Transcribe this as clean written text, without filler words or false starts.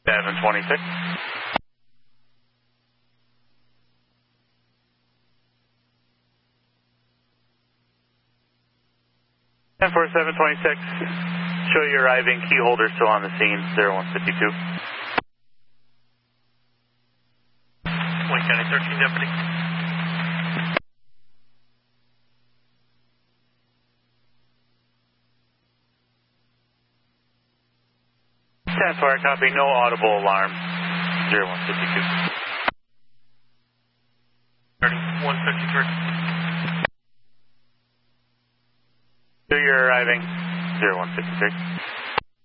726. 10-4-726. Show you arriving. Key holder still on the scene. 0152. Wayne County 13 deputy. I copy. No audible alarm. 0152. 153. So you're arriving. 0153.